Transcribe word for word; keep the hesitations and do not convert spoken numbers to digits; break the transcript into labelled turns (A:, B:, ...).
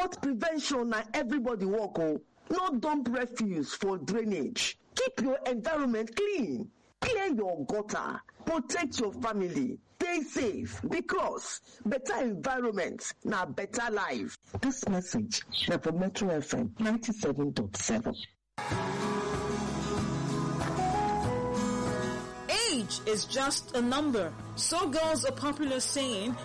A: Flood prevention na everybody work o. No dump refuse for drainage. Keep your environment clean. Clear your gutter. Protect your family. Stay safe because better environment na better life. This message na from Metro F M ninety-seven point seven.
B: Age is just a number. So goes a popular saying